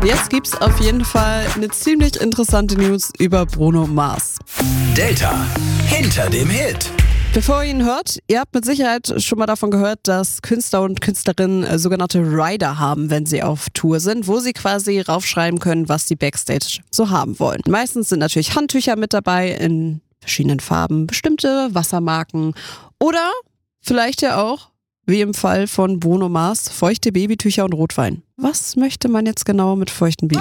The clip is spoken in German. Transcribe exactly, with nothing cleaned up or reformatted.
Jetzt gibt's auf jeden Fall eine ziemlich interessante News über Bruno Mars. Delta hinter dem Hit. Bevor ihr ihn hört, ihr habt mit Sicherheit schon mal davon gehört, dass Künstler und Künstlerinnen äh, sogenannte Rider haben, wenn sie auf Tour sind, wo sie quasi raufschreiben können, was sie Backstage so haben wollen. Meistens sind natürlich Handtücher mit dabei in verschiedenen Farben, bestimmte Wassermarken oder vielleicht ja auch, wie im Fall von Bruno Mars, feuchte Babytücher und Rotwein. Was möchte man jetzt genau mit feuchten Babytüchern?